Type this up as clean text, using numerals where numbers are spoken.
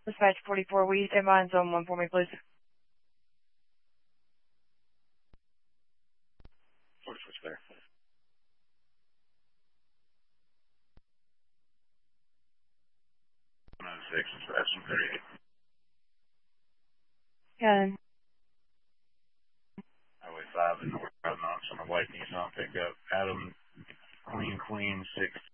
Dispatch 44, will you stand by in zone 1 for me, please? Switch there. 106, dispatch 38. Yeah. Highway 5 and North Route Knox on the white Nissan pickup. Adam, Queen 6